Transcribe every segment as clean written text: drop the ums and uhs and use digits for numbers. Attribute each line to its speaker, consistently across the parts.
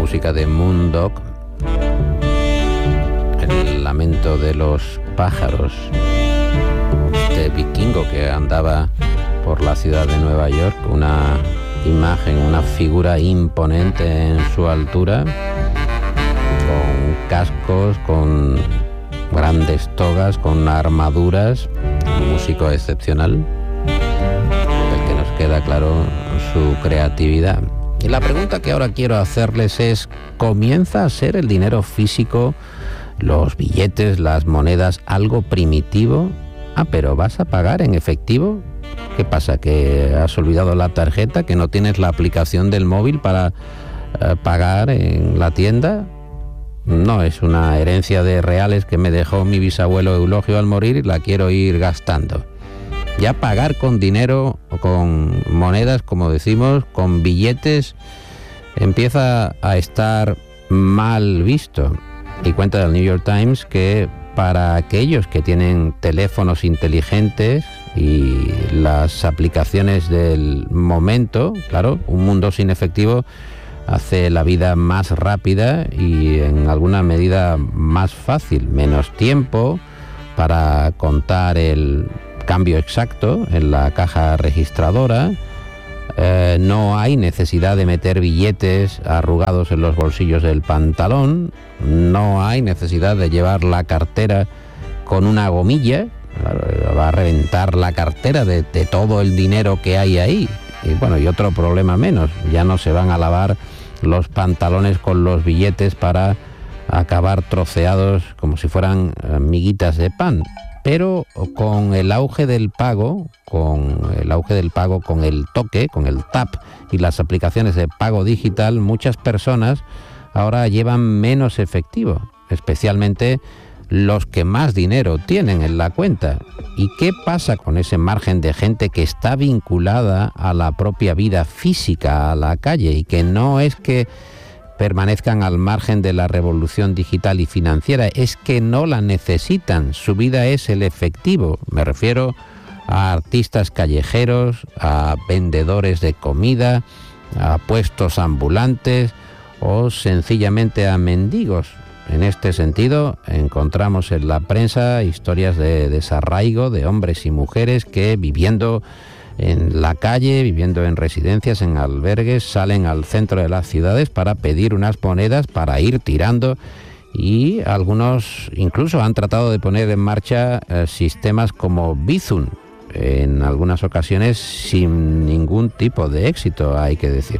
Speaker 1: música de Moondog, el lamento de los pájaros, este vikingo que andaba por la ciudad de Nueva York, una imagen, una figura imponente en su altura, con cascos, con grandes togas, con armaduras, un músico excepcional, del que nos queda claro su creatividad. Y la pregunta que ahora quiero hacerles es, ¿comienza a ser el dinero físico, los billetes, las monedas, algo primitivo? Pero ¿vas a pagar en efectivo? ¿Qué pasa? ¿Que has olvidado la tarjeta? ¿Que no tienes la aplicación del móvil para pagar en la tienda? No, es una herencia de reales que me dejó mi bisabuelo Eulogio al morir y la quiero ir gastando. Ya pagar con dinero, con monedas, como decimos, con billetes, empieza a estar mal visto. Y cuenta del New York Times que para aquellos que tienen teléfonos inteligentes y las aplicaciones del momento, claro, un mundo sin efectivo hace la vida más rápida y en alguna medida más fácil, menos tiempo para contar el cambio exacto en la caja registradora. No hay necesidad de meter billetes arrugados en los bolsillos del pantalón, no hay necesidad de llevar la cartera con una gomilla, va a reventar la cartera de todo el dinero que hay ahí. Y bueno, y otro problema menos, ya no se van a lavar los pantalones con los billetes para acabar troceados como si fueran miguitas de pan. Pero con el auge del pago, con el toque, con el tap y las aplicaciones de pago digital, muchas personas ahora llevan menos efectivo, especialmente los que más dinero tienen en la cuenta. ¿Y qué pasa con ese margen de gente que está vinculada a la propia vida física, a la calle, y que no es que permanezcan al margen de la revolución digital y financiera, es que no la necesitan, su vida es el efectivo? Me refiero a artistas callejeros, a vendedores de comida, a puestos ambulantes o sencillamente a mendigos. En este sentido, encontramos en la prensa historias de desarraigo de hombres y mujeres que, viviendo en la calle, viviendo en residencias, en albergues, salen al centro de las ciudades para pedir unas monedas para ir tirando, y algunos incluso han tratado de poner en marcha sistemas como Bizum, en algunas ocasiones sin ningún tipo de éxito, hay que decir.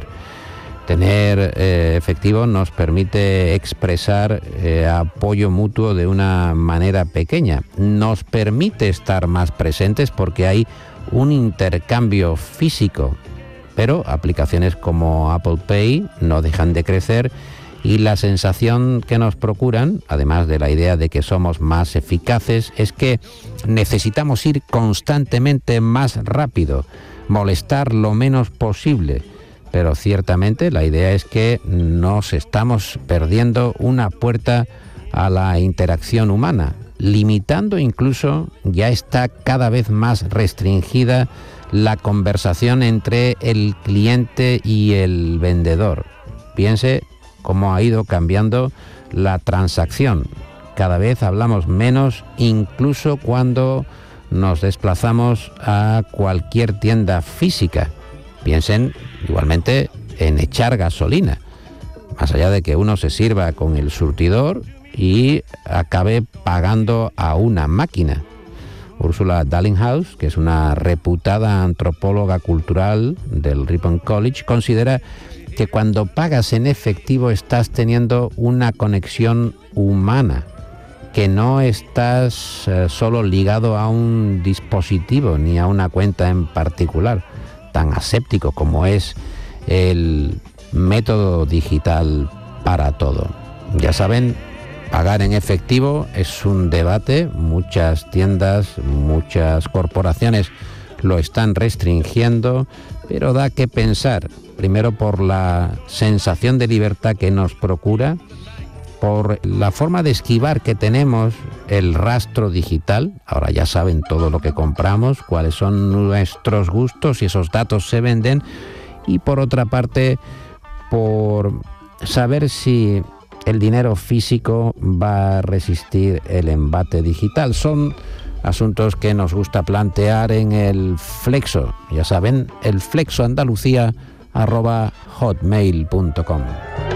Speaker 1: Tener efectivo nos permite expresar apoyo mutuo de una manera pequeña, nos permite estar más presentes porque hay un intercambio físico, pero aplicaciones como Apple Pay no dejan de crecer, y la sensación que nos procuran, además de la idea de que somos más eficaces, es que necesitamos ir constantemente más rápido, molestar lo menos posible. Pero ciertamente la idea es que nos estamos perdiendo una puerta a la interacción humana, limitando incluso, ya está cada vez más restringida la conversación entre el cliente y el vendedor. Piense cómo ha ido cambiando la transacción. Cada vez hablamos menos, incluso cuando nos desplazamos a cualquier tienda física. Piensen igualmente en echar gasolina, más allá de que uno se sirva con el surtidor y acabe pagando a una máquina. Ursula Dallinghouse, que es una reputada antropóloga cultural del Ripon College, considera que cuando pagas en efectivo estás teniendo una conexión humana, que no estás solo ligado a un dispositivo ni a una cuenta en particular, tan aséptico como es el método digital para todo. Ya saben, pagar en efectivo es un debate, muchas tiendas, muchas corporaciones lo están restringiendo, pero da que pensar, primero por la sensación de libertad que nos procura, por la forma de esquivar que tenemos el rastro digital. Ahora ya saben todo lo que compramos, cuáles son nuestros gustos y esos datos se venden. Y por otra parte, por saber si el dinero físico va a resistir el embate digital. Son asuntos que nos gusta plantear en el Flexo. Ya saben, el flexoandalucía@hotmail.com.